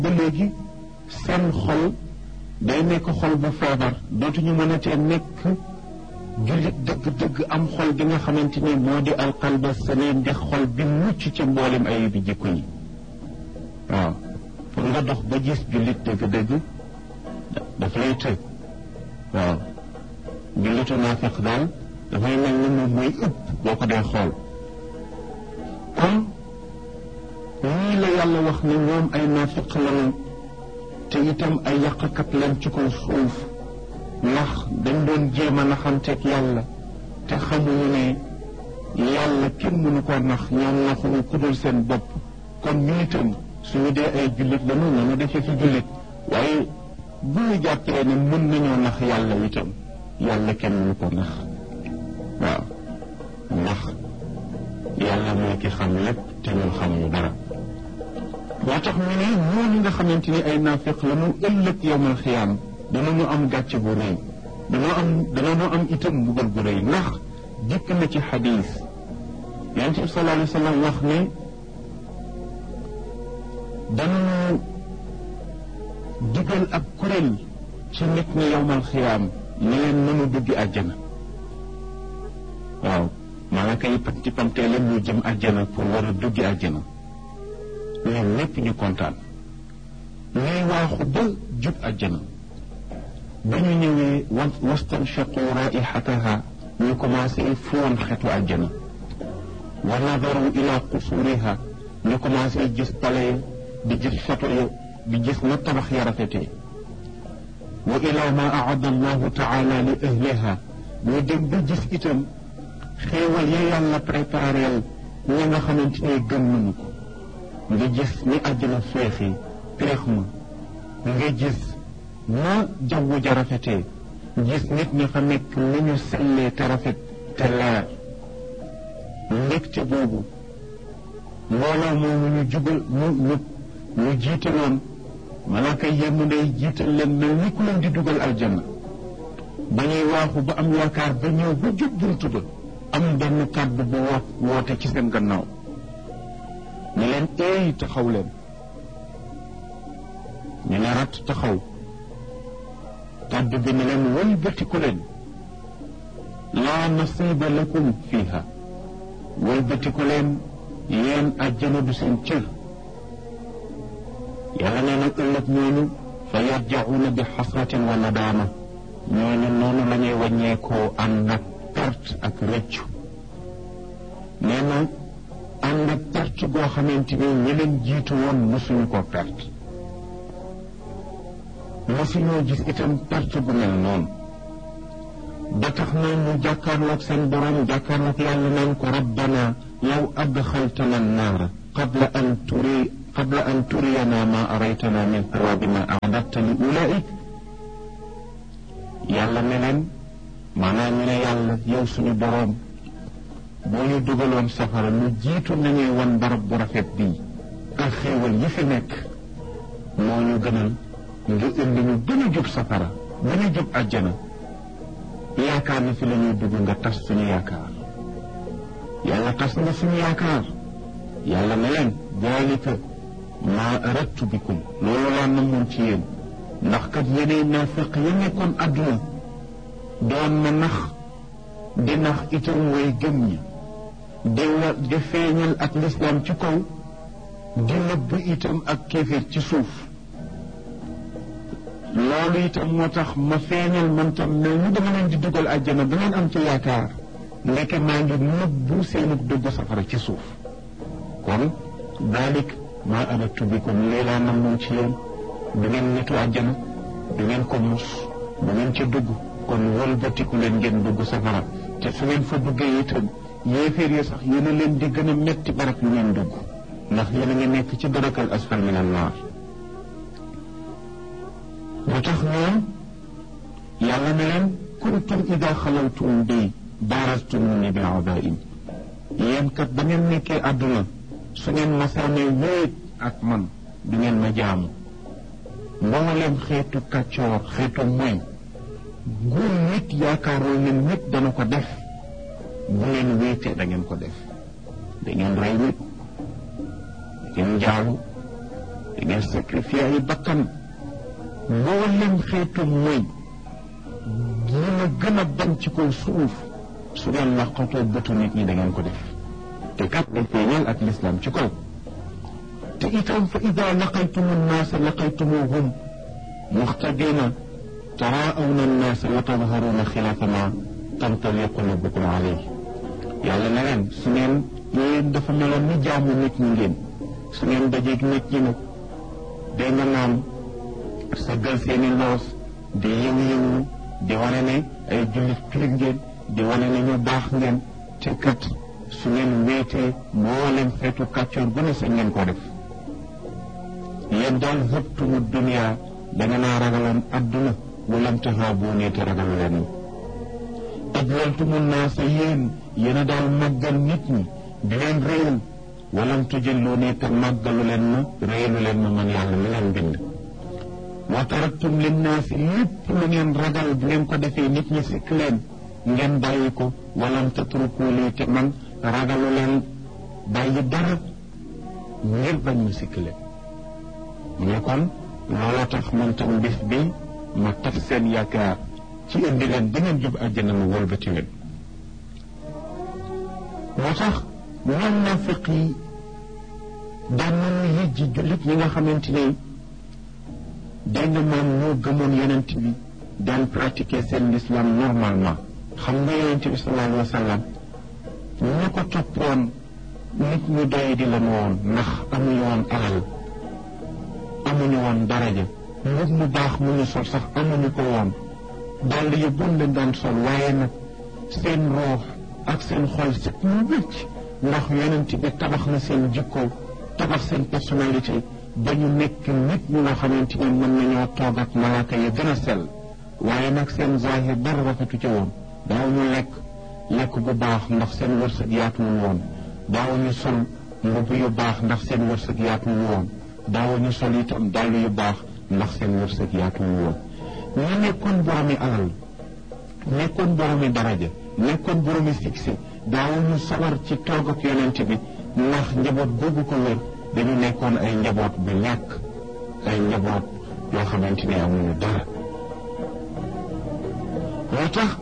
ba léegi seen xol day nekk xol bu feebar dootuñu mën a tee nekk jullit dëgg-dëgg am xol bi nga xamante ni moo di alqalba salim di xol bi mucc ca mboolem ayib bi jikko yi waaw pour nga dox ba gis jullit dëgg-dëgg daf lay tëj waaw jullitu naafiq daal dafay mel ni moom mooy ëpp boo ko dee xool kon lii la yàlla wax ne ñoom ay naafiq lañu te itam ay yàqkat lañ ci kaw suuf ndax dañ doon jéem a naxanteeg yàlla te xamuñu ne yàlla kenn mënu ko nax ñoom naxuñu ku dul seen bopp kon ñu itam suñu dee ay jullit lañu nañu defee fi jullit waaye bu ñu jàppee ne mën nañoo nax yàlla itam yàlla kenn mënu ko nax waaw ndax yàlla mooy ki xam lépp te ñun xamuñu dara moo tax ñu ne ñooñu nga xamante ni ay naafiq la ñu ëllëg yawmal xiyaam danañu am gàcce bu rëy danañu am itam mbugal bu rëy ndax dikk na ci xadiis yonent bi sallallahu alayhi wa sallam wax ne danañu digal ab kuréel ci nit ñi yawmal xiyaam ne leen mënu duggi àjjana waaw malaaka yi pamti pamtee leen ñu jëm àjjana pour war a duggi àjjana ñoom ñépp ñu kontaan ñuy waaxu ba jub àjjana ba ñu ñëwee wastanshaqu raihataha ñu commencé foon xetu àjjana wa nadaru ila qusuriha ñu commencé gis palais di gis château ya di gis na tabax ya rafetee wa ila ma aada allahu taala li ahliha ñu dem ba gis itam xéewal ya yàlla prépareel ñi nga xamante ne gëm nañu ko nga gis ni àjjana feexi péex ma nga gis na jaww ja rafetee gis nit ñi fa nekk ni ñu sellee te rafet te leer mbégte boobu mbooloo moomu ñu jubal ñu jiitaloon malaaka yémm ndey jiital leen mel ni ku leen di dugal aljanna ba ñuy waaxu ba am yaakaar ba ñëw ba jub buntu ba am benn kàddu bu woote ci seen gannaaw ne leen eey taxaw leen ñu ne rat taxaw kàddu bi ne leen wëlbatiku leen laa nasiba lakum fiiha wëlbatiku leen yéen àjjana du seen cër yàlla nee na ëllëg ñooñu fa yarjauna bi xasratin wa nadaama ñooñu noonu la ñuy wàññeekoo ànd ak perte ak rëccu nee na ànd ak perte goo xamante ni ñi leen jiitu woon mosuñu ko perte mosuñoo gis itam perte gu mel noonu ba tax na ñu jàkkaarloog seen borom jàkkaarloog yàlla naan ko rabbana law adxaltana annaara qabla an turiyana ma araytana min thawabi ma a'dadta li ulaik yàlla ne leen maanaam ñu ne yàlla yow suñu boroom boo ñu dugaloon safara lu jiitu nañuy wan barab bu rafet bii ak xéewal yi fi nekk moo ñu gënal nga indi ñu gën a jub safara gën a jub àjjana yaakaar na fi la ñuy dugg nga tas suñu yaakaar yàlla tas nga suñu yaakaar yàlla ne leen daalika maa aradtu bikum loolu laa namoon ci yéen ndax kat yeneen naafiq ya nekkoon àdduna doon na nax di nax itam way gëm ñi di feeñal ak lislaam ci kaw di nëbb itam ak kéeféer ci suuf loolu itam moo tax ma feeñal man tam ne ñu dama leen di dugal àjjana da ngeen am ci yaakaar ndeke maa ngi nëbbu seenu dugg safara ci suuf kon daalik maa aradtu bikum lii laa namoon ci yéen du ngeen nitu àjjana du ngeen ko mus du ngeen ca dugg kon wëlbatiku leen ngeen dugg safara te su ngeen fa duggee itam yéeféer yi sax yéen a leen di gën a metti barab yu ngeen dugg ndax yéen a ngi nekk ci darakal asfal min annaar moo tax ñoom yàlla ne leen kuntum ida xalawtum bi baarastumuni bi adaim yéen kat ba ngeen nekkee àdduna su ngeen masaanee wéet ak man du ngeen ma jaamu mbooleem xeetu kàccoor xeetu moy gu nit yaakaaroo ne nit dana ko def bu ngeen wéetee da ngeen ko def da ngeen rey nit da ngeen jaalu da ngeen sacrifier ay bakkan mboolem xeetu mooy li ma gën a bañ ci kaw suuf su ngeen laqatoo bëtu nit ñi da ngeen ko def te kat day feeñal ak lislaam ci kaw te itam fa ida laqaytumu nnaasa laqaytumuhum muxtabina taraawna nnaasa wa tadharuuna xilaafa ma tamtali qulubukum alayhi yàlla na leen su ngeen yéen dafa meloon ni jaamu nit ñi ngeen su ngeen dajeeg nit ñi nag day nga naan sëggal seeni loos di yëngu-yëngu di wane ne ay jullit piir ngeen di wane ne ñu baax ngeen te kat su ngeen wéetee mboolem xeetu kàccoor bu ne sañ ngeen ko def yéen daal hëbtumu dunia da nga naa ragaloon adduna walam taxaabuunee te ragalu leen ajlaltumu naasa yéen a daal màggal nit ñi di leen réyal walam tujilluunee te màggalu leen ma réyalu leen ma man yàlla mi leen bind wa taraktum linnaasi lépp lu ngeen ragal bu ngeen ko defee nit ñi sikk leen ngeen bàyyi ko walam tatruku lii te man ragalu leen bàyyi dara ngir bañ mu sikk leen mu ne kon looloo tax man tam bis bi ma taf seen yaakaar ci indi leen ba ngeen jub àjjana mu wëlbati leen moo tax ñoom naafiq yi daan nañu yëjji jullit ñi nga xamante ne dégg nga moom ñoo gëmoon yonent bi daan pratiquer seen l'islam normalement xam nga yonent bi sallallahu alayhi wa sallam ñu ko toppoon nit ñu doy di lan woon ndax amuñu woon alal amuñu woon daraja mbub mu baax mu ñu sol sax amuñu ko woon dàll yu bon leen daan sol waaye nag seen roox ak seen xol set mu wécc ndax yonent bi tabax na seen jikko tabax seen personnalité ba ñu nekk nit ñu nga xamante ne mën nañoo toog ak malaaka ya gën a sell waaye nag seen zahir dara rafetu ca woon daawuñu lekk bu baax ndax seen wërsëg yaatuwul woon daawuñu sol mbubb yu baax ndax seen wërsëg yaatuwul woon daawuñu sol itam dàll yu baax ndax seen wërsëg yaatuwul woon ñu nekkoon boromi alal nekkoon boromi daraja nekkoon boromi succès daawuñu sawar ci toog ak yonent bi ndax njaboot boobu ko wér dañu nekkoon ay njaboot bu ñàkk ay njaboot yoo xamante ne amuñu dara moo tax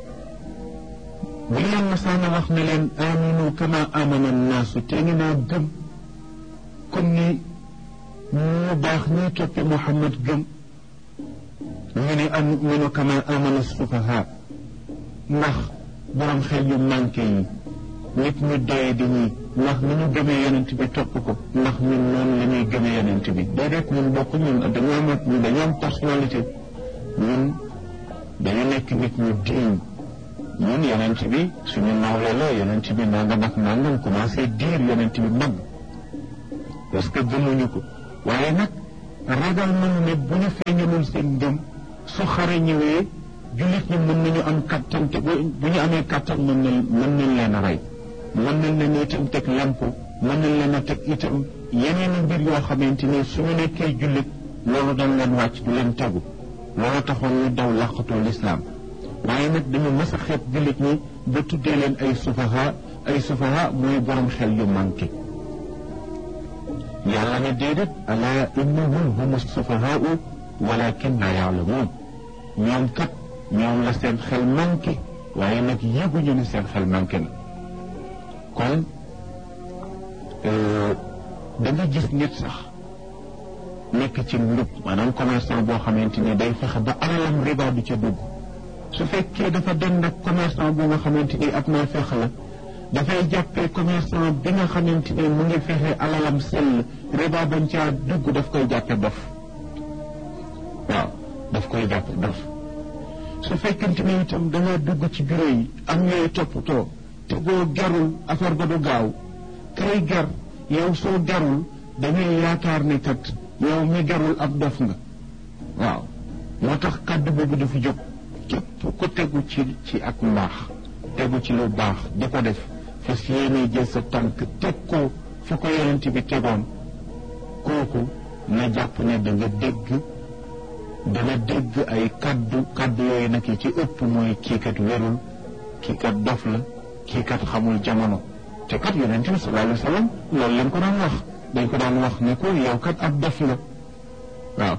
bu leen masaana wax ne leen aminu kama amana naasu te ngi naa gëm comme ni ñu baax ñuy toppi Muhammad gëm ñu ne aminu kama amana sufaha ndax borom xel yu manqué yi nit ñu doye di ñi ndax ni ñu gëmee yonent bi topp ko ndax ñun noonu la ñuy gëmee yonent bi déedéet ñun bokk ñun dañoo am personnalité ñun dañu nekk nit ñu diiñ ñun yonent bi suñu nawle la yonent bi nangam ak nangam commencé diir yonent bi mag parce que gëmuñu ko waaye nag ragal nañu ne bu ñu feeñalul seen ngëm su xare ñëwee jullit ñi mën nañu am kattan te bu ñu amee kattan mën nañ leen a rey mën nañ leen itam teg lempo mën nañ leen a teg itam yeneen mbir yoo xamante ni suñu nekkee jullit loolu dañ leen wàcc du leen tegu loolu taxoon ñu daw làqatoo lislaam waaye nag dañu mës a xeet jullit ñi ba tuddee leen ay sufaha mooy borom xel yu manqué yàlla ne déedéet ala innahum humu sufahaau walakin la yaalamuun ñoom kat ñoom la seen xel manqué waaye nag yëguñu ne seen xel manqué na kon da nga gis nit sax nekk ci ndub maanaam commerçant boo xamante ni day fexe ba alalam riba du ca dugg su fekkee dafa dem nag commerçant bu nga xamante ni ab naa fex la dafay jàppee commerçant bi nga xamante ni mu ngi fexe alalam sell riba bañ caa dugg daf koy jàppe dof waaw daf koy jàppe dof su fekkente ni itam da nga dugg ci bureau yi am ñooy toppatoo te boo garul affaire ba du gaaw kay gar yow soo garul dañuy yaakaar ne kat yow mi garul ab dof nga waaw moo tax kàddu boobu dafa jóg képp ku tegu ci ak mbaax tegu ci lu baax di ko def fas yéene jël sa tànk teg ko fu ko yonent bi tegoon kooku na jàpp ne dana dégg ay kaddu yooyu nag yi ci ëpp mooy kii kat wérul kii kat dof la kii kat xamul jamono te kat yonent bi sallallahu alayhi wa sallam loolu leen ko doon wax dañ ko daan wax ne ko yow kat ab dof nga waaw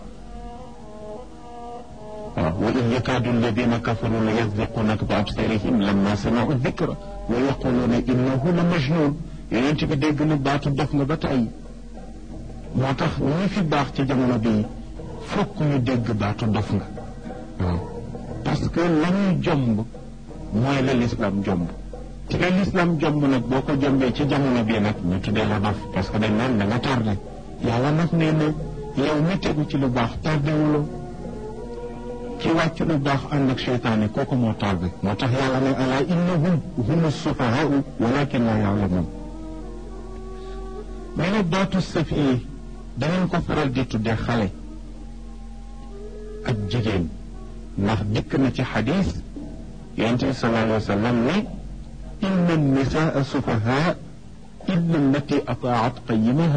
wa in yakaadu alladina kafaru la yasbiqunaka bi absarihim lamma sami'u dikra wa yaquluna innahu la majnun yonent bi dégg na baatu dof nga ba tey moo tax ñi fi baax ci jamono bii fokk ñu dégg baatu dof nga waaw parce que la ñuy jomb mooy la l'islam jomb te la l'islam jomb nag boo ko jombee ci jamono bii nag ñu tuddee la dof parce que dañ naan da nga tardé yàlla nag nee na yow mi tegu ci lu baax tardé wuloo ki wàcc lu baax ànd ak seytaane kooku moo tardé moo tax yàlla ne ala innahum humu sufahaau walakin la yaalamun mais nag baatu safi danañ ko faral di tuddee xale ak jigéen ndax dikk na ci xadis yonent bi sallallahu alayhi wa sallam ne inna nisaa sufahaa illa allati ataat qayimaha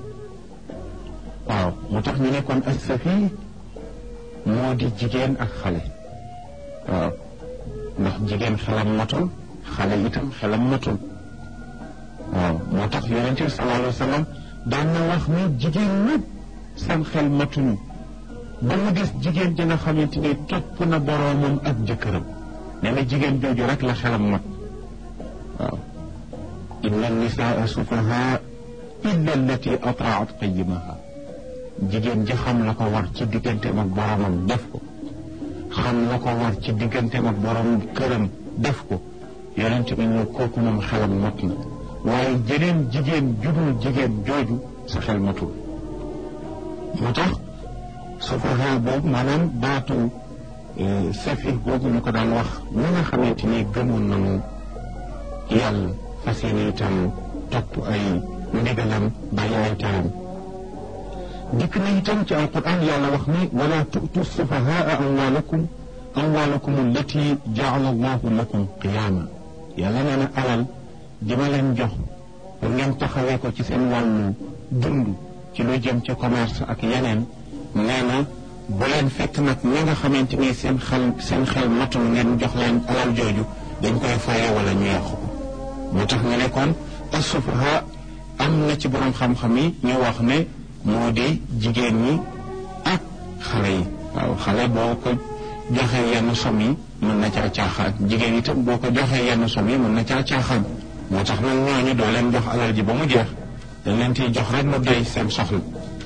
waaw moo tax ñu ne kon as safi moo di jigéen ak xale waaw ndax jigéen xelam matul xale itam xelam matul waaw moo tax yonent bi sallallahu alayhi wa sallam daan na wax ni jigéen ñëpp seen xel matuñu ba mu des jigéen ji nga xamante ni topp na boroomam ak jëkkëram nee na jigéen jooju rek la xelam mat waaw inna nisaa sufahaa illa allati ataat qayimaha jigéen ji xam la ko war ci digganteem ak boroomam def ko xam la ko war ci digganteem ak boroom këram def ko yonent bi ñu kooku moom xelam mat na waaye jeneen jigéen judul jigéen jooju sa xel matul moo tax sufaha boobu maanaam baatu safi boobu ñu ko daan wax ñi nga xamante ni gëmoon nañu yàlla fas yéene itam topp ay ndigalam bàyyi ay taam dikk na itam ci alquran yàlla wax ni wala tu'tu sufahaa amwaalakum allati jaala allahu lakum qiyaama yàlla nee na alal di ma leen jox pour ngeen taxawee ko ci seen wàllu dund ci lu jëm ci commerce ak yeneen nee na bu leen fekk nag ñi nga xamante ni seen xel matul ngeen jox leen alal jooju dañ koy foye wala ñu yàqu moo tax ñu ne kon as-sufaha am na ci borom xam-xam yi ñu wax ne moo di jigéen ñi ak xale yi waaw xale boo ko joxee yenn som yi mën na caa caaxaan jigéen itam boo ko joxee yenn som yi mën na caa caaxaan moo tax nag ñooñu doo leen jox alal ji ba mu jeex dañ leen ciy jox rek mu doy seen soxla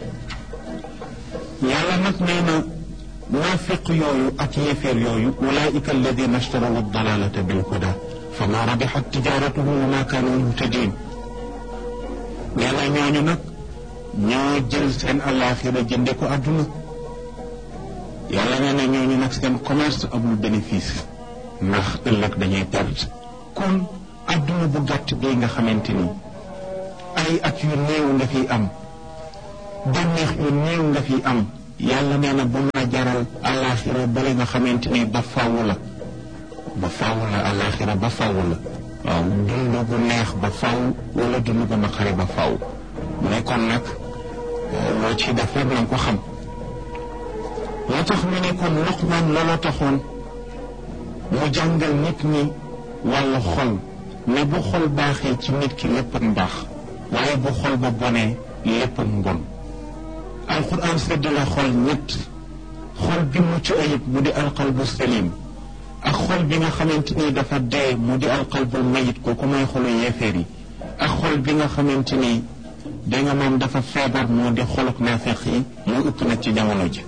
yàlla nag nee na naafiq yooyu ak yéeféer yooyu ulaika alladina ishtaraw ad-dalalata bil huda fa ma rabixat tijaratuhum wa ma kaanu muhtadin nee na ñooñu nag ñoo jël seen alaxira jënde ko adduna yàlla nee na ñooñu nag seen commerce amul bénéfice ndax ëllëg dañuy perte kon adduna bu gàtt bii nga xamante ni ay at yu néew nga fiy am bànneex yu néew nga fiy am yàlla nee na bu la jaral alaxira bale nga xamante ni ba faaw la alaxira ba faaw la waaw dund gu neex ba faaw wala dund gu naqari ba faaw mu ne kon nag loo ci def rek na ko xam moo tax mu ne kon Luqmaan looloo taxoon mu jàngal nit ñi wàllu xol ne bu xol baaxee ci nit ki lépp ak mbaax waaye bu xol ba bonee lépp ak mbon alquran sedd la xol ñett xol bi mucc ayib mu di alqalbu salim ak xol bi nga xamante ni dafa dee mu di alqalbul mayit kooku mooy xolu yeefeer yi ak xol bi nga xamante ni danga moom dafa feebar moo di xoluk naafeq yi moo ëpp nag ci jamono ji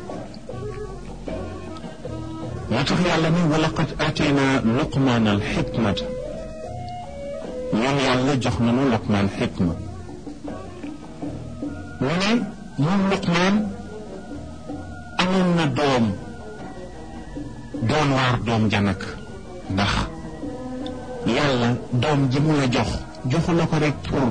moo tax yàlla ni wa laqad aatayna luqmaan al xikmata ñoom yàlla jox nañu luqmaan xikma mu ne moom luqmaan amoon na doom doon waar doom ja nag ndax yàlla doom ji mu la jox joxu la ko rek pour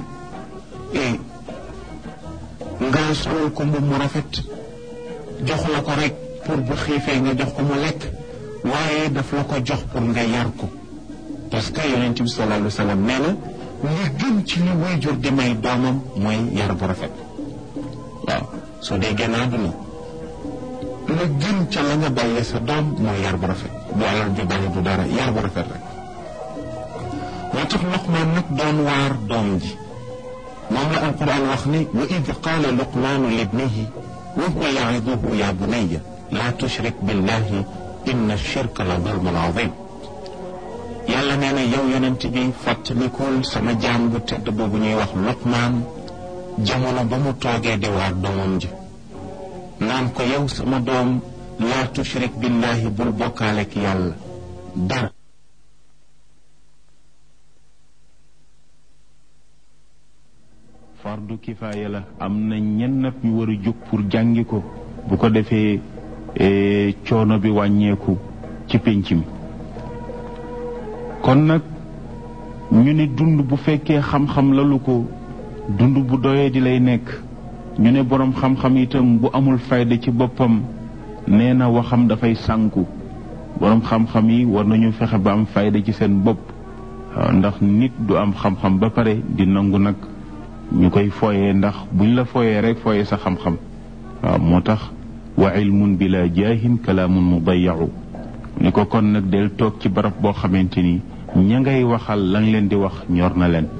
nga solal ko mbubb mu rafet joxu la ko rek pour bu xiifee nga jox ko mu lekk waaye daf la ko jox pour nga yar ko parce que yonent bi sallallahu alayhi wa sallam nee na li gën ci li waajur di may doomam mooy yar bu rafet waaw soo dee génn àdduna la gën ca la nga bàyyee sa doom mooy yar bu rafet bu alal ju bari du dara yar bu rafet rek moo tax Luqmaan nag doon waar doom ji moom la alquran wax ne wa id qaala luqmaanu libnihi wa huwa ya'iduhu ya bunayya laa tushrik billahi inna shirka la zulmun azim. yàlla nee na yow yonent bi fàttalikul sama jaam bu tedd boobu ñuy wax Luqmaan jamono ba mu toogee di waar doomam ji naan ko yow sama doom laa tushrik billahi bul bokkaale ki yàlla dara. fardu kifaaya la am na ñenn ñu war a jóg pour jàngi ko bu ko defee coono bi wàññeeku ci pénc mi. kon nag ñu ne dund bu fekkee xam-xam lalu ko dund bu doyee di lay nekk ñu ne boroom xam-xam itam bu amul fayda ci boppam nee na waxam dafay sànku. boroom xam-xam yi war nañu fexe ba am fayda ci seen bopp ndax nit du am xam-xam ba pare di nangu nag ñu koy fooyee ndax buñ la fooyee rek fooyee sa xam-xam. waaw moo tax wa ilmun bila jaahin kalaamun mudayyau ni ko kon nag del toog ci barab boo xamante ni ña ngay waxal lañ leen di wax ñor na leen.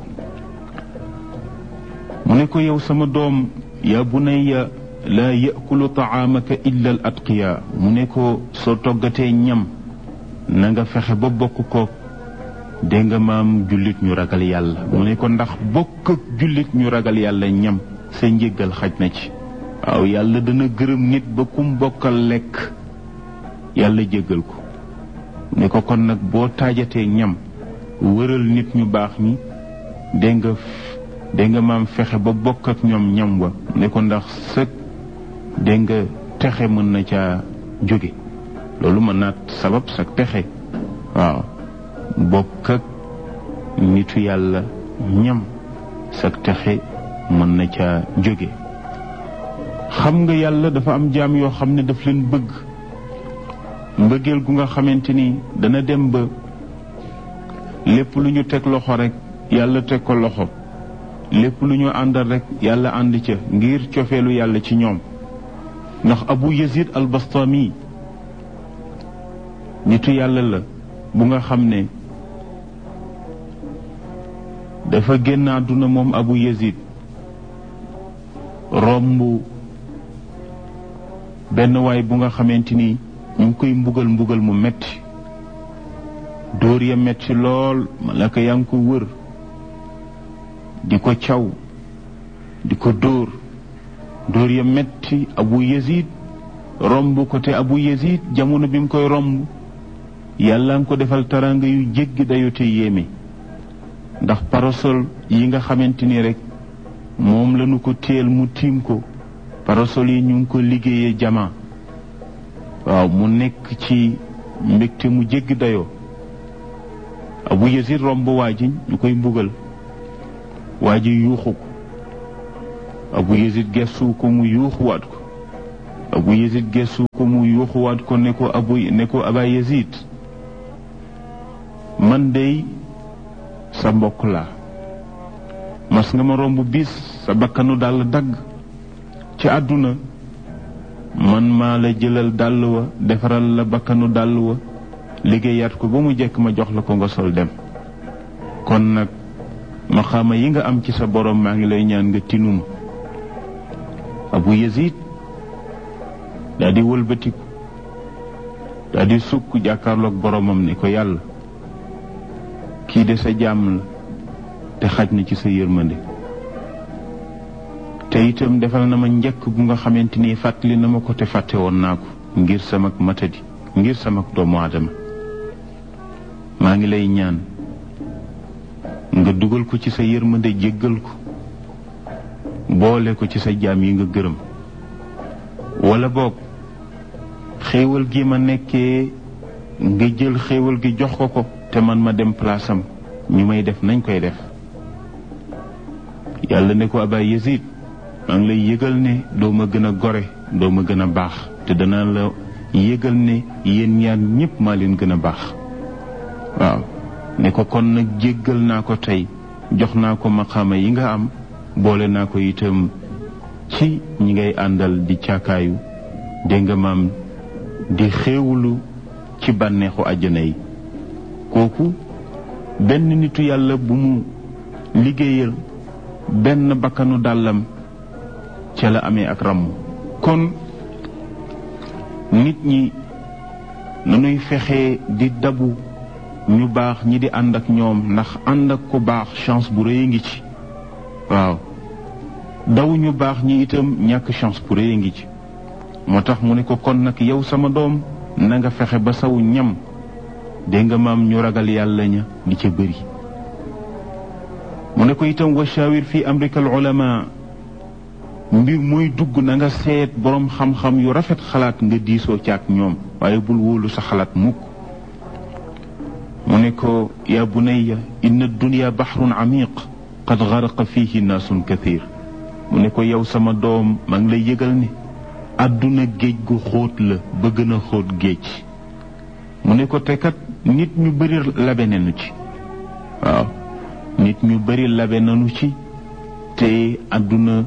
mu ne ko yow sama doom yaa bunayya laa yakulu taamaka illa al atqiya mu ne ko soo toggatee ñam na nga fexe ba bokk ko dégg nga maam jullit ñu ragal yàlla. mu ne ko ndax bokk ak jullit ñu ragal yàlla ñam sa njéggal xaj na ci. waaw yàlla dana gërëm nit ba kum bokkal lekk yàlla jéggal ko. ne ko kon nag boo taajatee ñam wëral nit ñu baax ñi dégg nga maam fexe ba bokk ak ñoom ñam wa ne ko ndax sëg dégg nga texe mën na caa jóge. loolu mën naa sabab sag texe. waaw bokk ak nitu yàlla ñam sag texe mën na caa jóge. xam nga yàlla dafa am jaam yoo xam ne daf leen bëgg mbëggeel gu nga xamante ni dana dem ba lépp lu ñu teg loxo rek yàlla teg ko loxo lépp lu ñu àndal rek yàlla ànd ca ngir cofeelu yàlla ci ñoom. ndax Abu Yazid al-Bastami nitu yàlla la bu nga xam ne dafa génn àdduna moom Abu Yazid romb benn waay bu nga xamante ni ñu ngi koy mbugal mu metti dóor ya metti lool malaka yaa ngi ko wër di ko caw di ko dóor ya metti Abu Yazid romb ko te Abu Yazid jamono bi mu koy romb yàlla nga ko defal taranga yu jéggi dayo te yéeme. ndax parasol yi nga xamante ni rek moom lañu ko téel mu tiim ko parasol yi ñu ngi ko liggéeyee jama. waaw mu nekk ci mbégte mu jéggi dayoo. Abu Yazid romb waa ji ñu koy mbugal waa ji yuuxu ko Abu Yazid gestu ko mu yuuxuwaat ko Abu Yazid gestu ko mu yuuxuwaat ko ne ko Aba Yazid man dey sa mbokk laa mas nga ma romb bis sa bakkanu dàll dagg ci àdduna man maa la jëlal dàll wa defaral la bakkanu dàll wa liggéeyaat ko ba mu jekk ma jox la ko nga sol dem. kon nag maxaama yi nga am ci sa borom maa ngi lay ñaan nga tinuma. Abu Yazid daa di wëlbatiku daa di sukk jàkkaarloog boromam ne ko yàlla kii de sa jaam la te xaj na ci sa yërmande te itam defal na ma njëkk bu nga xamante ni fàttali na ma ko te fàtte woon naa ko ngir sama matadi ngir sama doomu aadama. maa ngi lay ñaan nga dugal ko ci sa yërmande jéggal ko boole ko ci sa jaam yi nga gërëm. wala boog xéewal gi ma nekkee nga jël xéewal gi jox ko te man ma dem place am ñu may def nañ koy def. yàlla ne ko Aba Yazid maa ngi lay yëgal ne doo ma gën a gore doo ma gën a baax te danaa la yëgal ne yéen ñaan ñépp maa leen gën a baax. waaw ne ko kon nag jéggal naa ko tey jox naa ko maqaama yi nga am boole naa ko itam ci ñi ngay àndal di caakaayu dégg nga maam di xéewulu ci bànneexu àjjana yi. kooku benn nitu yàlla bu mu liggéeyal benn bakkanu dàllam ca la amee ak ràmm. kon nit ñi nanuy fexe di dabu ñu baax ñi di ànd ak ñoom, ndax ànd ak ku baax chance bu rëy ngi ci. waaw daw ñu baax ñi itam ñàkk chance bu rëy ngi ci. moo tax mu ne ko kon nag yow sama doom na nga fexe ba saw ñam dégg nga maam ñu ragal yàlla ña di ca bëri. mu ne ko itam wa shawir fi amrika al ulama, mbir mooy dugg na nga seet boroom xam-xam yu rafet xalaat nga diisoo ci ak ñoom, waaye bul wóolu sa xalaat mukk. mu ne ko yaa bunayya inna dunya bahrun amiq qad garaqa fihi naasun kathir. mu ne ko yow sama doom maa ngi lay yëgal ne àdduna géej gu xóot la ba gën a xóot géej. mu ne ko te kat nit ñu bari labe nañu ci. waaw nit ñu bari labe nañu ci te àdduna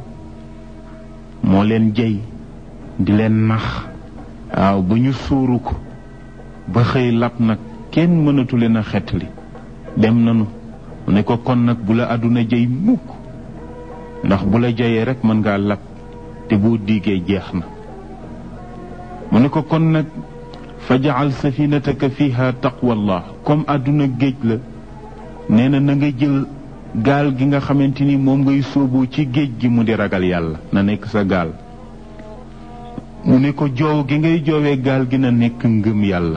moo leen jey di leen nax. waaw ba ñu suuru ko ba xëy lab nag kenn mënatu leen a xettali dem nanu. mu ne ko kon nag bu la àdduna jey mukk, ndax bu la jeyee rek mën ngaa lab te boo diigee jeex na. mu ne ko kon nag faj'al safinataka fiha taqwallah, comme àdduna géej la nee na na nga jël gaal gi nga xamante ni moom ngay sóobu ci géej gi mu di ragal yàlla na nekk sa gaal. mu ne ko joow gi ngay joowee gaal gi na nekk ngëm yàlla.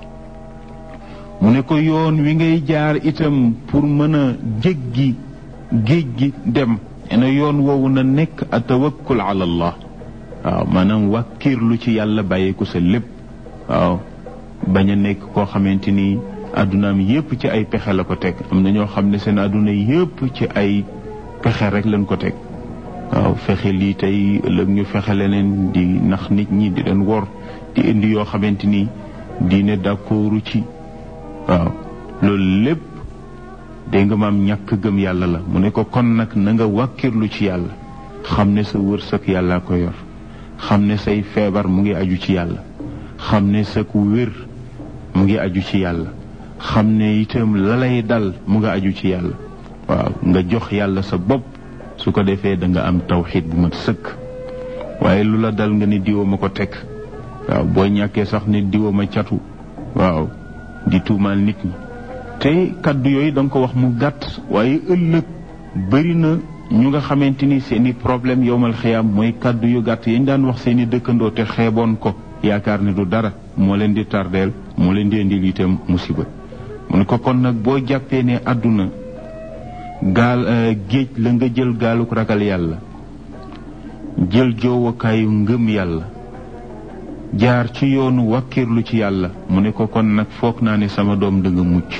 mu ne ko yoon wi ngay jaar itam pour mën a jéggi géej gi dem ena yoon woowu na nekk a tawakkul ala allah. waaw maanaam wàkkirlu ci yàlla bàyyeeku sa lépp. waaw bañ a nekk koo xamante ni addunaam yépp ci ay pexe la ko teg. am na ñoo xam ne seen adduna yépp ci ay pexe rek lañ ko teg. waaw fexe lii tey ëllëg ñu fexe leneen, di nax nit ñi di leen wor, di indi yoo xamante ni diine d'accordu ci. waaw loolu lépp dégg nga maam ñàkk gëm yàlla la. mu ne ko kon nag na nga wàkkirlu ci yàlla, xam ne sa wërsëg yàllaa ko yor, xam ne say feebar mu ngi aju ci yàlla, xam ne sa ku wér mu ngi aju ci yàlla, xam ne itam la lay dal mu nga aju ci yàlla. waaw nga jox yàlla sa bopp, su ko defee da nga am tawxiid bu mat sëkk. waaye lu la dal nga ne diwa ma ko teg. waaw boo ñàkkee sax ne diwa ma catu. waaw di tuumaal nit ñi. te kaddu yooyu da nga ko wax mu gàtt, waaye ëllëg bëri na ñu nga xamante ni seeni problème yowmal xiyaam mooy kaddu yu gàtt yañ daan wax seeni dëkkandoo te xeeboon ko, yaakaar ne du dara, moo leen di tardeel, moo leen di indil itam musiba. mu ne ko kon nag boo jàppee ne àdduna gaal géej la nga jël gaaluk ragal yàlla, jël joowakaayu ngëm yàlla, jaar ci yoonu wakkirlu ci yàlla. mu ne ko kon nag foog naa ne sama doom da nga mucc.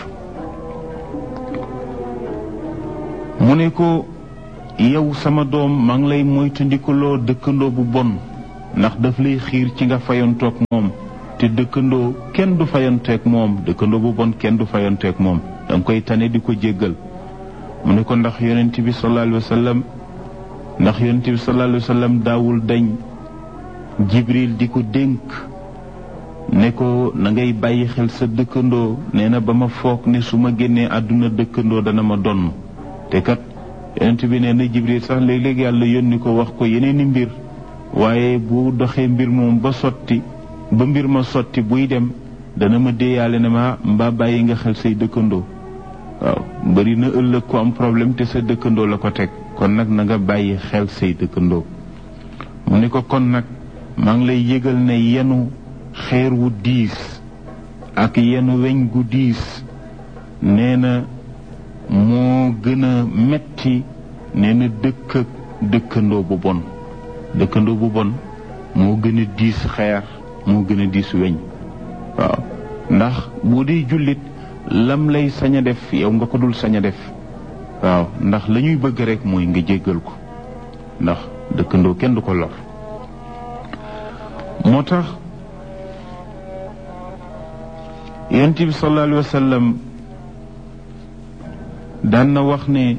mu ne ko yow sama doom maa ngi lay moytandikuloo dëkkandoo bu bon, ndax daf lay xiir ci nga fayantoog moom, te dëkkandoo kenn du fayanteeg moom, dëkkandoo bu bon kenn du fayanteeg moom, danga koy tane di ko jéggal. mu ne ko ndax yonent bi sallallahu alayhi wa sallam daawul dañ Jibril di ko dénk ne ko na ngay bàyyi xel sa dëkkandoo. nee na ba ma foog ne su ma génnee àdduna dëkkandoo dana ma donn. te kat yonent bi nee na Jibril sax léeg-léeg yàlla yónni ko wax ko yeneeni mbir, waaye bu doxee mbir moom ba sotti, ba mbir ma sotti buy dem dana ma déeyaale ne ma mbaa bàyyi nga xel say dëkkandoo. waaw bari na ëllëg ko am problème te sa dëkkandoo la ko teg, kon nag na nga bàyyi xel say dëkkandoo. mu ne ko kon nag maa ngi lay yëgal ne yenu xeer wu diis ak yenu weñ gu diis nee na moo gën a metti, nee na dëkk ak dëkkandoo bu bon. dëkkandoo bu bon moo gën a diis xeer, moo gën a diis weñ. waaw ndax boo dee jullit lam lay sañ a def yow nga ko dul sañ a def. waaw ndax la ñuy bëgg rek mooy nga jéggal ko, ndax dëkkandoo kenn du ko lor. moo tax yonent bi sallallahu alayhi wa sallam daan na wax ne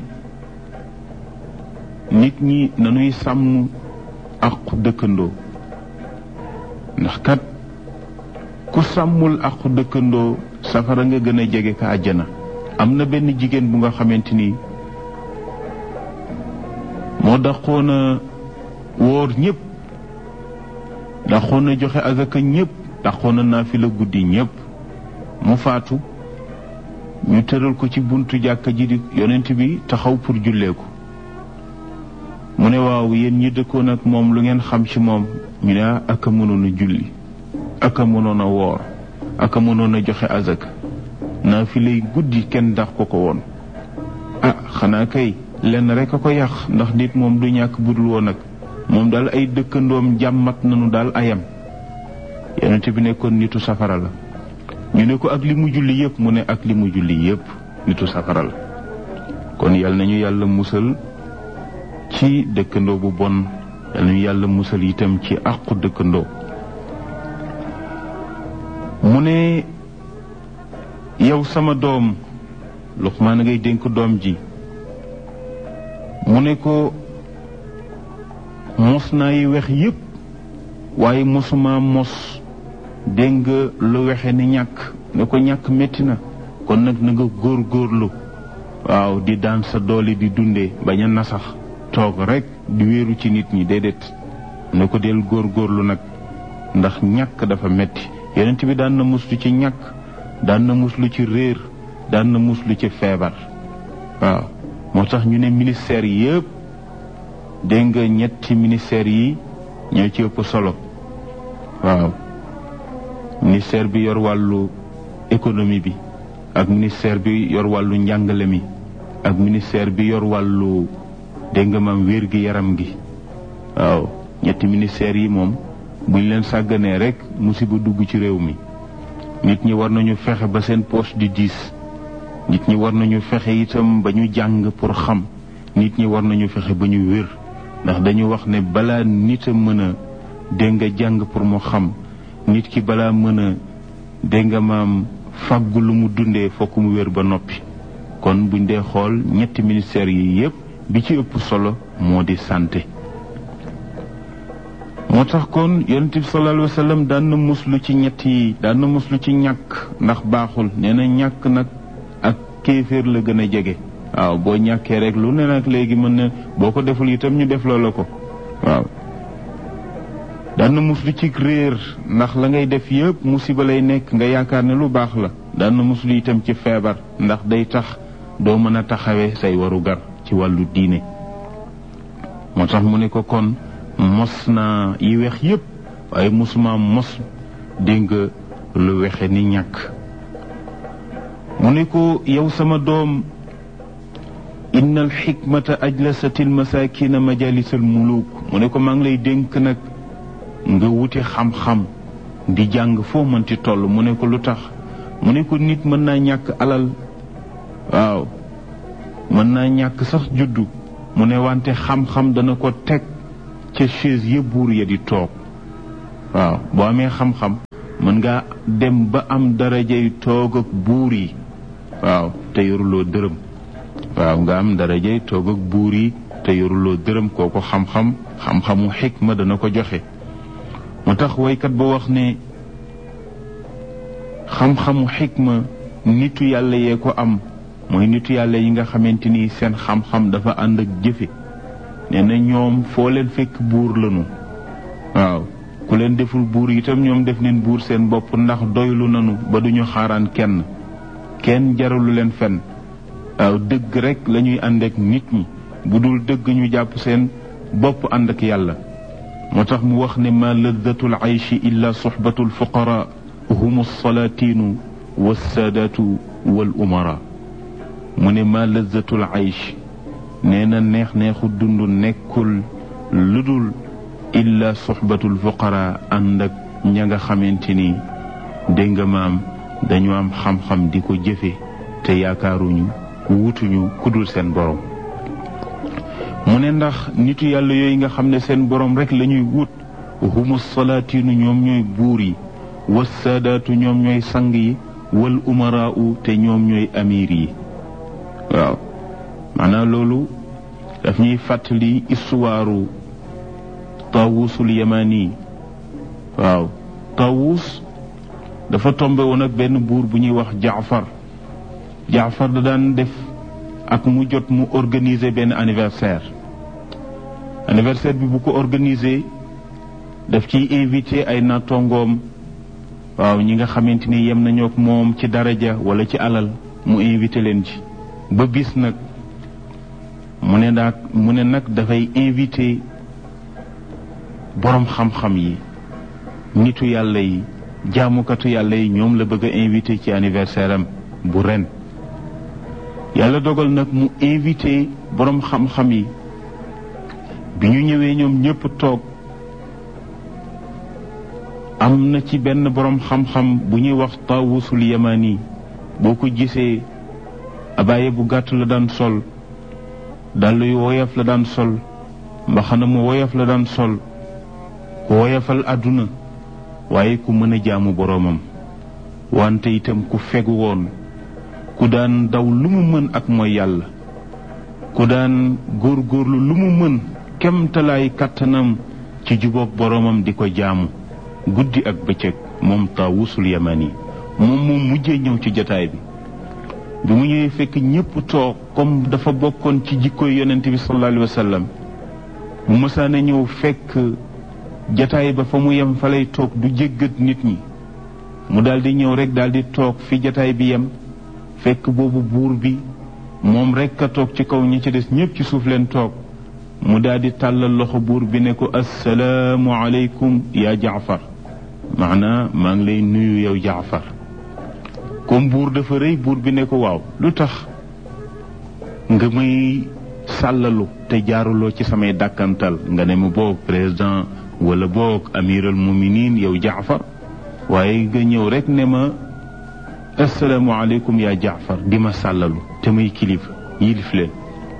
nit ñi nañuy sàmm aqu dëkkandoo, ndax kat ku sàmmul aqu dëkkandoo safara nga gën a jege ka àjjana. am na benn jigéen bu nga xamante ni moo dàqoon a woor ñëpp, dàqoon a joxe azaka ñëpp, dàqoon a naafila guddi ñëpp. mu faatu ñu tëral ko ci buntu jàkka ji di yonent bi taxaw pour jullee ko. mu ne waaw yéen ñi dëkkoon ak moom lu ngeen xam ci moom. ñu ne ak a mënoon a julli, ak a mënoon a woor, ak a mënoon a joxe azaka, naafilay guddi kenn dax ko woon. xanaa kay lenn rek a ko yàq, ndax nit moom du ñàkk budul woon ak moom daal ay dëkkandoom jàmmat nañu daal ayam. yonent bi nekkoon nitu safara la. ñu ne ko ak li mu julli yëpp, mu ne ak li mu julli yëpp nitu safara la. kon yal nañu yàlla musal ci dëkkandoo bu bon, yal nañu yàlla musal itam ci àqu dëkkandoo. mu ne yow sama doom, Luqmaan ngay dénk doom ji. mu ne ko mos naa yi wex yépp waaye mosuma mos dégg nga lu wexe ni ñàkk. ne ko ñàkk metti na, kon nag na nga góorgóorlu, waaw di daan sa doole di dundee, bañ a nasax toog rek di wéeru ci nit ñi, déedéet. ne ko del góorgóorlu nag, ndax ñàkk dafa metti. yonent bi daan na muslu ci ñàkk, daan na muslu ci réer, daan na muslu ci feebar. waaw moo tax ñu ne ministère yëpp, dégg nga ñetti ministère yi ñoo ci ëpp solo. waaw ministère bi yor wàllu économie bi, ak ministère bi yor wàllu njàngale mi, ak ministère bi yor wàllu dégg nga maam wér gi yaram gi. waaw ñetti ministère yi moom buñ leen sàgganee rek musiba dugg ci réew mi. nit ñi war nañu fexe ba seen poche di diis. nit ñi war nañu fexe itam ba ñu jàng pour xam. nit ñi war nañu fexe ba ñu wér, ndax dañu wax ne balaa nit a mën a dégg nga jàng pour mu xam, nit ki balaa mën a dégg nga maam fàggu lu mu dundee fokk mu wér ba noppi. kon buñ dee xool ñetti ministères yi yépp bi ci ëpp solo moo di santé. moo tax kon yonent bi sallallahu alayhi wa sallam daan na muslu ci ñett yi, daan na muslu ci ñàkk, ndax baaxul. nee na ñàkk nag ak kéeféer la gën a jege. waaw boo ñàkkee rek lu ne nag léegi mën na boo ko deful itam ñu def loola ko. waaw daan na muslu ci réer, ndax la ngay def yëpp musiba lay nekk, nga yaakaar ne lu baax la. daan na muslu itam ci feebar, ndax day tax doo mën a taxawee say waru gar ci wàllu diine. moo tax mu ne ko kon mos naa yi wex yëpp waaye mosuma mos dégg nga lu wexe ni ñàkk. mu ne ko yow sama doom, inna al xikmata ajlasat al masakina majalis al muluk. mu ne ko maa ngi lay dénk nag nga wuti xam-xam di jàng foo mënti toll. mu ne ko lu tax? mu ne ko nit mën naa ñàkk alal, waaw mën naa ñàkk sax juddu. mu ne wante xam-xam dana ko teg ca chaise ya buur ya di toog. waaw boo amee xam-xam mën nga dem ba am darajay toog ak buur yi. waaw te yoruloo dërëm. waaw nga am darajay toog ak buur yi te yoruloo dërëm. kooku xam-xamu xikma dana ko joxe. moo tax waykat ba wax ne xam-xamu xikma nitu yàlla yee ko am. mooy nitu yàlla yi nga xamante ni seen xam-xam dafa ànd ak jëfe. nee na ñoom foo leen fekk buur lañu. waaw ku leen deful buur itam ñoom def neen buur seen bopp, ndax doylu nañu ba duñu xaaraan kenn jaralu leen fenn. waaw dëgg rek lañuy ànd ak nit ñi, bu dul dëgg ñu jàpp seen bopp ànd ak yàlla. moo tax mu wax ne ma laddatul ayshi illa suxbatul fuqara hum salaatinu wassaadaatu wal umara. mu ne ma laddatul aysh, nee na neex-neexu dund nekkul lu dul illa suxbatul fuqara, ànd ak ña nga xamante ni dégg nga maam dañu am xam-xam di ko jëfe te yaakaaruñu wutuñu kudul seen borom. mu ne ndax nitu yàlla yooyu nga xam ne seen borom rek la ñuy wut, humu salaatinu ñoom ñooy buur yi, wassaadaatu ñoom ñooy sang yi, wal umaraau te ñoom ñooy amir yi. waaw maanaam loolu daf ñuy fàttali istuwaaru Taawusul Yamani. waaw Taawus dafa tombe woon ak benn buur bu ñuy wax Jaafar da daan def ak mu jot mu organiser benn anniversaire. anniversaire bi bu ko organisé daf ciy invité ay nattongoom waaw ñi nga xamante ni yem nañoo ak moom ci daraja wala ci alal mu invité leen ci ba bis nag mu ne nag dafay invité boroom xam-xam yi nitu yàlla yi jaamukatu yàlla yi ñoom la bëgg a invité ci anniversaire am bu ren yàlla dogal nag mu invité boroom xam-xam yi bi ñu ñëwee ñoom ñépp toog am na ci benn boroom xam-xam bu ñuy wax Taawusul Yamani boo ko gisee abaaye bu gàtt la daan sol dàll yu woyof la daan sol mbaxana mu woyof la daan sol ku woyofal àdduna waaye ku mën a jaamu boroomam wante itam ku fegu woon ku daan daw lu mu mën ak mooy yàlla ku daan góorgóorlu lu mu mën kemtalaay kàttanam ci jubóog boroomam di ko jaamu guddi ak bëccëg moom Taawusul Yamani moom mujjee ñëw ci jataay bi mu ñëwee fekk ñépp toog comme dafa bokkoon ci jikkoy yonent bi sallallahu alayhi wa sallam mu mësaana ñëw fekk jataay ba fa mu yem fa lay toog du jéggat nit ñi mu daldi ñëw rek daldi toog fi jataay bi yem fekk boobu buur bi moom rek a toog ci kaw ñi ci des ñépp ci suuf leen toog mu daldi tàllal loxo buur bi ne ko assalaamu aleykum yaa Jaafar maanaa maa ngi lay nuyu yow Jaafar comme buur dafa rëy buur bi ne ko waaw lu tax nga may sàllalu te jaaruloo ci samay dàkkantal nga ne ma boog président wala boog amiral muminin yow Jaafar waaye nga ñëw rek ne ma assalaamu aleykum yaa Jaafar di ma sàllalu te may kilifa yilif leen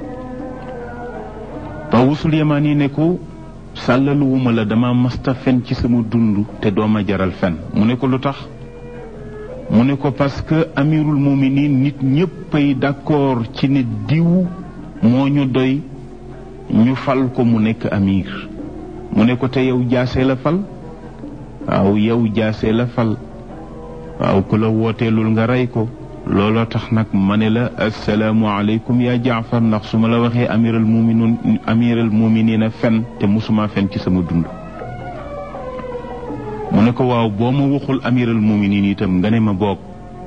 Taawusul Yamani ne ko sàllaluwuma la dama masta fen ci sama dund te dooma jaral fen mu ne ko lu tax mu ne ko parce que amirul muminin nit ñéppay d'accord ci ne diw moo ñu doy ñu fal ko mu nekk amir mu ne ko te yow jaase la fal waaw yow jaase la fal waaw ku la wooteelul nga rey ko looloo tax nag ma ne la assalaamu aleykum yaa Jaafar ndax su ma la waxee amiral muminina fen te musuma fen ci sama dund mu ne ko waaw boo ma waxul amiral muminin itam nga ne ma boog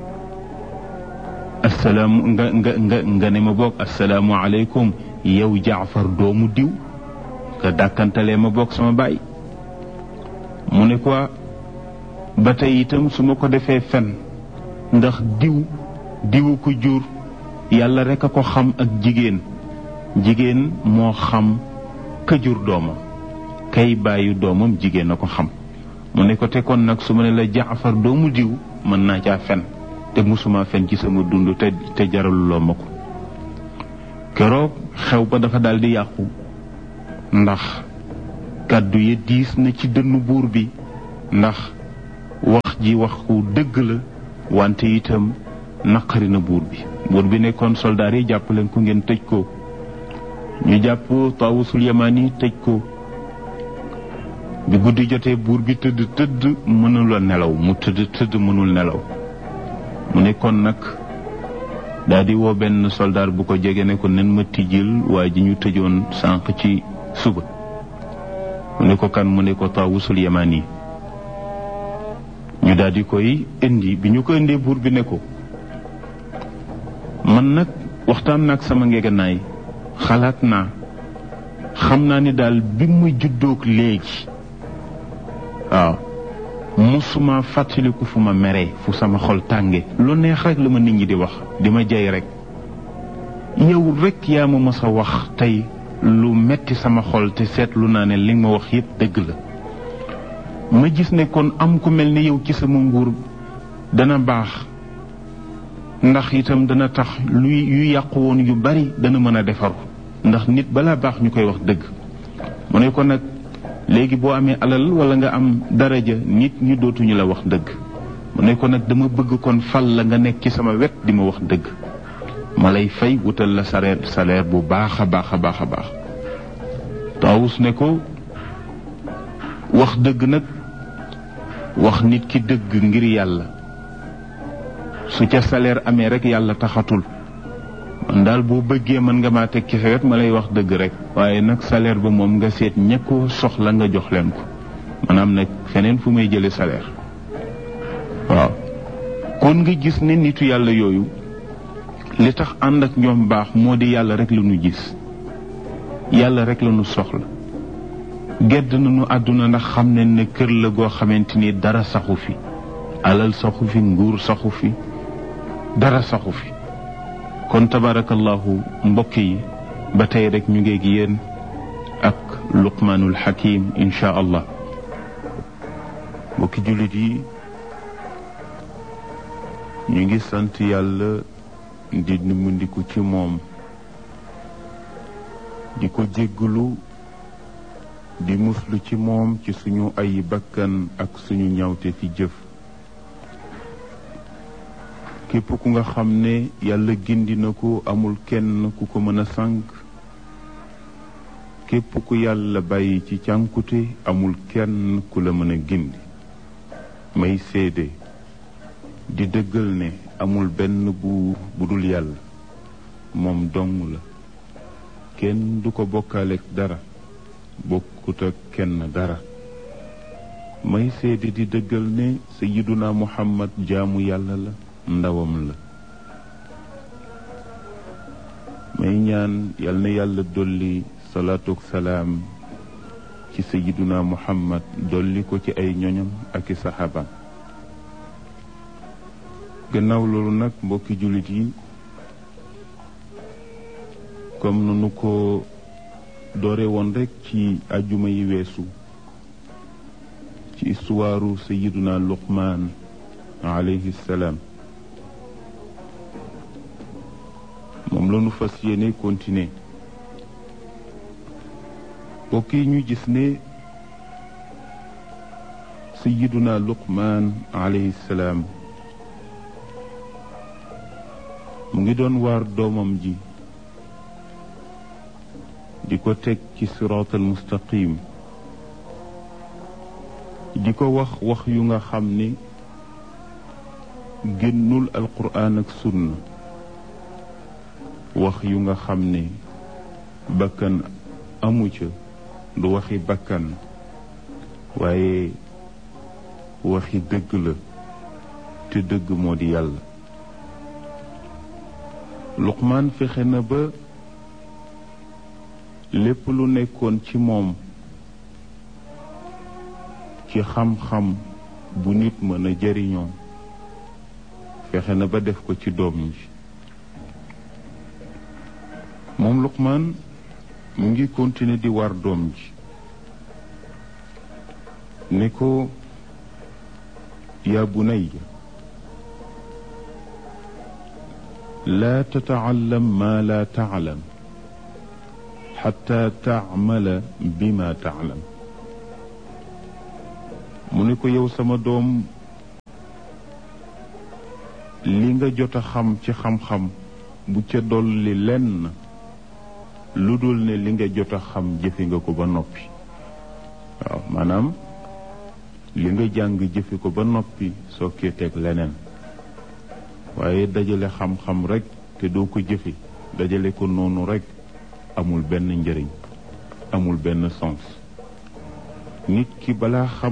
nga ne ma boog assalaamu aleykum yow Jaafar doomu diw nga dàkkantalee ma boog sama baay mu ne ko ba tey itam su ma ko defee fen ndax diwu ko jur yàlla rek a ko xam ak jigéen moo xam ka jur doomam kay bàyyi doomam jigéen a ko xam mu ne ko te kon nag su ma ne la Jaafar doomu diw mën naa caa fen te musuma fen ci sama dund te jaraluloo ma ko keroog xew ba dafa daldi yàqu ndax kàddu yi diis na ci dënnu buur bi ndax wax ji waxu dëgg la wante itam naqari na buur bi nekkoon soldaar yi jàpp leen ko ngeen tëj ko ñu jàpp Taawusul Yamani tëj ko bi guddi jotee buur bi tëdd mënula nelaw mu tëdd mënul nelaw mu nekkoon nag daldi woo benn soldaar bu ko jege ne ko nen ma tijjil waa ji ñu tëjoon sànq ci suba mu ne ko kan mu ne ko Taawusul Yamani ñu daldi koy indi bi ñu ko indee buur bi ne ko man nag waxtaan naag sama ngeeganaay xalaat naa xam naa ni daal bi ma juddoog léegi waaw musuma fàttaliku fu ma meree fu sama xol tànge lu neex rek la ma nit ñi di wax di ma jay rek yow rek yaa ma mës a wax tey lu metti sama xol te seetlu naa ne li nga ma wax yépp dëgg la ma gis ne kon am ku mel ni yow ci sama nguur dana baax ndax itam dana tax yu yàqu woon yu bari dana mën a defaru ndax nit balaa baax ñu koy wax dëgg mu ne ko nag léegi boo amee alal wala nga am daraja nit ñi dootuñu la wax dëgg mu ne ko nag dama bëgg kon fal la nga nekk ci sama wet di ma wax dëgg ma lay fay wutal la salaire bu baax a baax a baax a baax Taawus ne ko wax dëgg nag wax nit ki dëgg ngir yàlla su ca salaire amee rek yàlla taxatul daal boo bëggee mën nga maa teg ci sa wet ma lay wax dëgg rek waaye nag salaire ba moom nga seet ña ko soxla nga jox leen ko maanaam nag feneen fu may jële salaire waaw kon nga gis ne nitu yàlla yooyu li tax ànd ak ñoom baax moo di yàlla rek la ñu gis yàlla rek la ñu soxla gedd nañu àdduna ndax xam ne ne kër la goo xamante ni dara saxu fi alal saxu fi nguur saxu fi dara saxu fi kon tabarakallahu mbokk yi ba tey rek ñu ngeeg yéen ak luqmaanul hakim insha allah mbokki jullit yi ñu ngi sant yàlla di nummundiku ci moom di ko jéggalu di muslu ci moom ci suñu ay bakkan ak suñu ñawte fi jëf képp ku nga xam ne yàlla gindi na ko amul kenn ku ko mën a sànk képp ku yàlla bàyyi ci cànkute amul kenn ku la mën a gindi may seede di dëggal ne amul benn buur bu dul yàlla moom dong la kenn du ko bokkaaleeg dara bokkut ak kenn dara may seede di dëggal ne sayyiduna muhammad jaamu yàlla la ndawam la may ñaan yal na yàlla dolli salaatu ak salaam ci sayyiduna muhammad dolli ko ci ay ñoñam ak i saxaabam gannaaw loolu nag mbokki jullit yi comme nanu ko doore woon rek ci ajjuma yi weesu ci istuwaaru sayyiduna luqmaan alayhi salaam moom lañu fas yéene continuer mbokk yi ñu gis ne sayyiduna luqmaan alayhi salaam mu ngi doon waar doomam ji di ko teg ci siraatal mustaqim di ko wax yu nga xam ni génnul alquraan ak sunna wax yu nga xam ne bakkan amu ca du waxi bakkan waaye waxi dëgg la te dëgg moo di yàlla Luqmaan fexe na ba lépp lu nekkoon ci moom ci xam-xam bu nit mën a jariñoo fexe na ba def ko ci doom ji moom Luqmaan mu ngi continuer di war doom ji ne ko yaa bunayya laa tata'allam maa laa ta'lam xataa taamala bima taalam mu ne ko yow sama doom li nga jot a xam ci xam-xam bu ca dolli lenn lu dul ne li nga jot a xam jëfe nga ko ba noppi waaw maanaam li nga jàng jëfe ko ba noppi soo kee teg leneen waaye dajale xam-xam rek te doo ko jëfe dajale ko noonu rek amul benn njëriñ amul benn sens nit ki balaa xam